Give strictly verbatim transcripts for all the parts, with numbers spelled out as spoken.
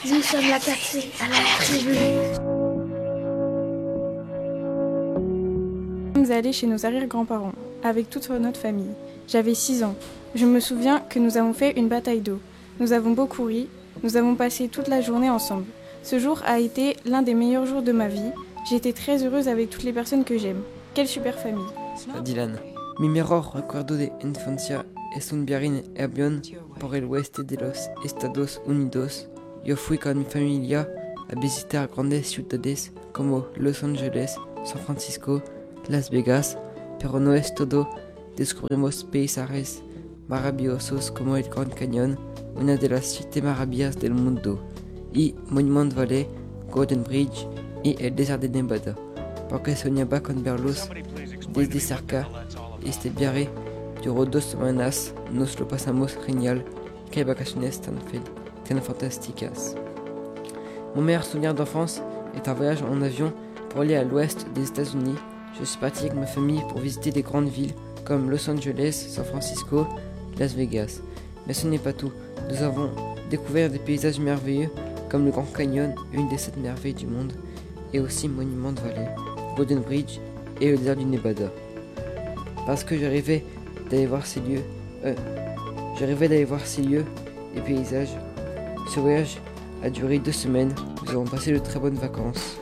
Nous sommes la taxée à la tribu. Nous sommes allés chez nos arrière-grands-parents, avec toute notre famille. J'avais six ans. Je me souviens que nous avons fait une bataille d'eau. Nous avons beaucoup ri, nous avons passé toute la journée ensemble. Ce jour a été l'un des meilleurs jours de ma vie. J'ai été très heureuse avec toutes les personnes que j'aime. Quelle super famille. Dylan. Mi mejor recuerdo de infancia es un viaje en avión por el oeste de los Estados Unidos. Yo fui con mi familia a visitar grandes ciudades como Los Angeles, San Francisco, Las Vegas, pero no es todo. Descubrimos paisajes maravillosos como el Grand Canyon, una de las siete maravillas del mundo, y Monument Valley, Golden Bridge y el desierto de Nevada, porque soñaba con verlos desde cerca. Este viaje duró dos semanas, nos lo pasamos genial. Qué vacaciones tan, tan fantásticas. Mon meilleur souvenir d'enfance est un voyage en avion pour aller à l'ouest des États-Unis. Je suis parti avec ma famille pour visiter des grandes villes comme Los Angeles, San Francisco, Las Vegas. Mais ce n'est pas tout. Nous avons découvert des paysages merveilleux comme le Grand Canyon, une des sept merveilles du monde, et aussi Monument Valley, Golden Bridge et le désert du Nevada. Parce que je rêvais d'aller voir ces lieux, euh, je rêvais d'aller voir ces lieux et paysages. Ce voyage a duré deux semaines. Nous avons passé de très bonnes vacances.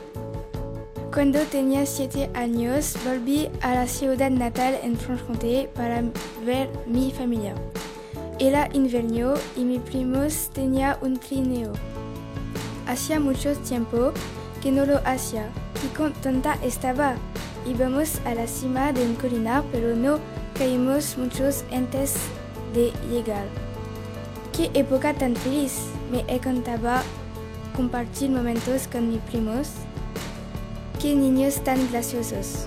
Cuando tenía siete años, volví a la ciudad natal en Franche-Comté para ver mi familia. Era invierno y mis primos tenían un trineo. Hacía mucho tiempo que no lo hacía y contenta estaba. Íbamos a la cima de un colina, pero no caímos muchos antes de llegar. ¡Qué época tan feliz! Me encantaba compartir momentos con mis primos. ¡Qué niños tan graciosos!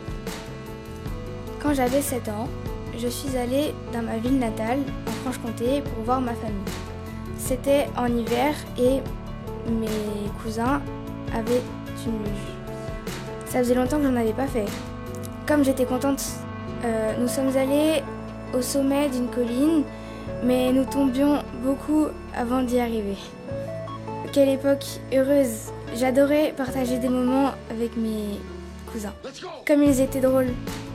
Quand j'avais sept ans, je suis allée dans ma ville natale, en Franche-Comté, pour voir ma famille. C'était en hiver et mes cousins avaient une luge. Ça faisait longtemps que je n'en avais pas fait. Comme j'étais contente, euh, nous sommes allés au sommet d'une colline, mais nous tombions beaucoup avant d'y arriver. Quelle époque heureuse! J'adorais partager des moments avec mes cousins. Comme ils étaient drôles.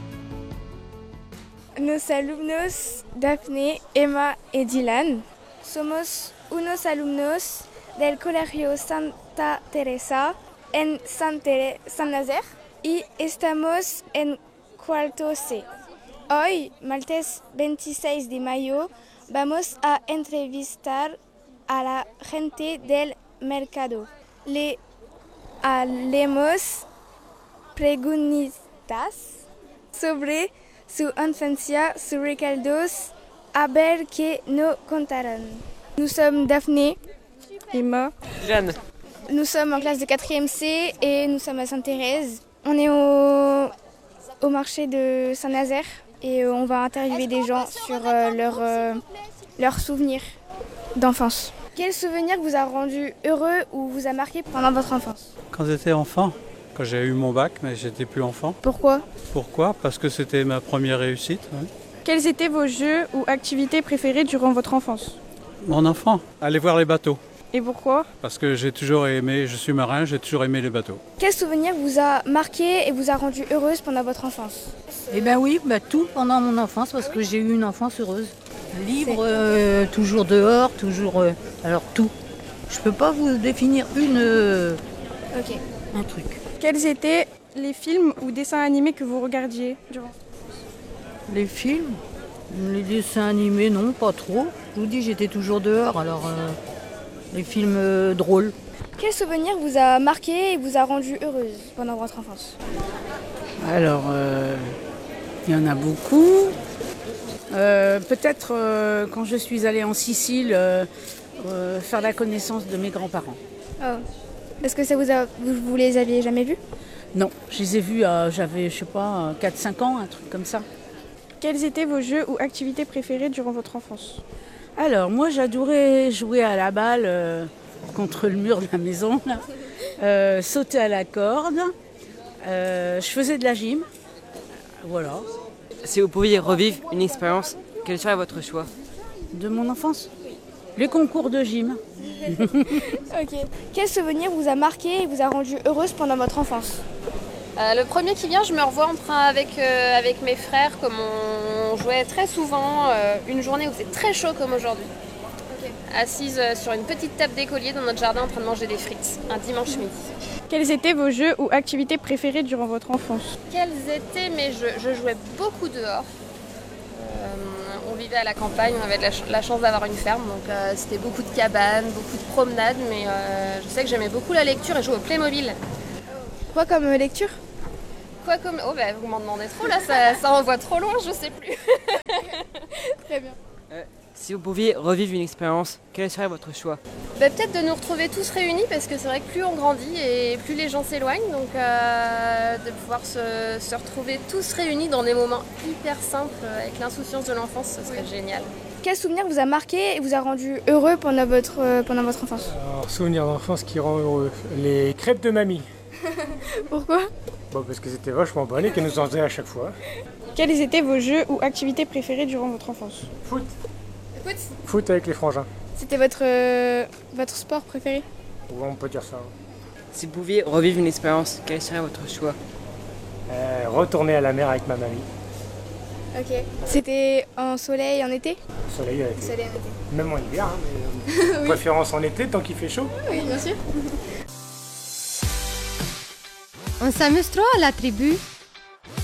Nos alumnos, Daphne, Emma et Dylan, somos unos alumnos del Colegio Santa Teresa en San, Tere- San Nazaire y estamos en cuarto C. Hoy, martes veintiséis de mayo, vamos a entrevistar a la gente del mercado. Le haremos preguntas sobre su infancia, sus recuerdos, a ver qué nos contarán. Nous sommes Daphné, Emma, Dylan. nous sommes en classe de quatrième C et nous sommes à Sainte-Thérèse. On est au, au marché de Saint-Nazaire et on va interviewer des gens sur euh, leurs euh, leurs souvenirs d'enfance. Quel souvenir vous a rendu heureux ou vous a marqué pendant votre enfance? Quand j'étais enfant, quand j'ai eu mon bac, mais j'étais plus enfant. Pourquoi? Pourquoi? Parce que c'était ma première réussite. Ouais. quels étaient vos jeux ou activités préférées durant votre enfance? Mon enfant, aller voir les bateaux. Et pourquoi? Parce que j'ai toujours aimé, je suis marin, j'ai toujours aimé les bateaux. Quel souvenir vous a marqué et vous a rendu heureuse pendant votre enfance? Eh bien oui, bah tout pendant mon enfance, parce que j'ai eu une enfance heureuse. Libre, euh, toujours dehors, toujours... Euh, alors tout. Je peux pas vous définir une... Euh, Ok. un truc. Quels étaient les films ou dessins animés que vous regardiez durant? Les films, les dessins animés, non, pas trop. Je vous dis, j'étais toujours dehors, alors... Euh, les films euh, drôles. Quel souvenir vous a marqué et vous a rendu heureuse pendant votre enfance? Alors, euh, il y en a beaucoup. Euh, peut-être euh, quand je suis allée en Sicile, euh, euh, faire la connaissance de mes grands-parents. Oh. Est-ce que ça vous, a, vous, vous les aviez jamais vus? Non, je les ai vus, euh, j'avais, je sais pas, quatre cinq ans, un truc comme ça. Quels étaient vos jeux ou activités préférées durant votre enfance? Alors, moi, j'adorais jouer à la balle euh, contre le mur de la maison, là. Euh, sauter à la corde. Euh, je faisais de la gym. Voilà. Si vous pouviez revivre une expérience, quel serait votre choix? De mon enfance. Les concours de gym. Ok. Quel souvenir vous a marqué et vous a rendu heureuse pendant votre enfance? Euh, le premier qui vient, je me revois en train avec, euh, avec mes frères, comme on jouait très souvent, euh, une journée où c'est très chaud comme aujourd'hui. Okay. Assise euh, sur une petite table d'écolier dans notre jardin en train de manger des frites, un dimanche midi. Quels étaient vos jeux ou activités préférées durant votre enfance? Quels étaient mes jeux? Je jouais beaucoup dehors. Euh, on vivait à la campagne, on avait de la, ch- la chance d'avoir une ferme, donc euh, c'était beaucoup de cabanes, beaucoup de promenades, mais euh, je sais que j'aimais beaucoup la lecture et jouer au Playmobil. Quoi comme euh, lecture? Quoi comme... Oh bah vous m'en demandez trop là, ça, ça envoie trop loin, je sais plus. Très bien. Euh, si vous pouviez revivre une expérience, quel serait votre choix? Bah, peut-être de nous retrouver tous réunis parce que c'est vrai que plus on grandit et plus les gens s'éloignent, donc euh, de pouvoir se, se retrouver tous réunis dans des moments hyper simples avec l'insouciance de l'enfance, ce serait oui. génial. Quel souvenir vous a marqué et vous a rendu heureux pendant votre, euh, pendant votre enfance? Alors, souvenir d'enfance qui rend heureux, les crêpes de mamie. Pourquoi? Bon, parce que c'était vachement bon et qu'elle nous en faisait à chaque fois. Quels étaient vos jeux ou activités préférées durant votre enfance? Foot. Foot. Foot avec les frangins. C'était votre, euh, votre sport préféré? Ouais, on peut dire ça. Si vous pouviez revivre une expérience, quel serait votre choix? euh, Retourner à la mer avec ma mamie. Ok. C'était en soleil, en été? Soleil en été. Soleil en été. Même en hiver, hein, mais euh, oui. Préférence en été tant qu'il fait chaud. Oui, bien sûr. On s'amuse trop à la tribu.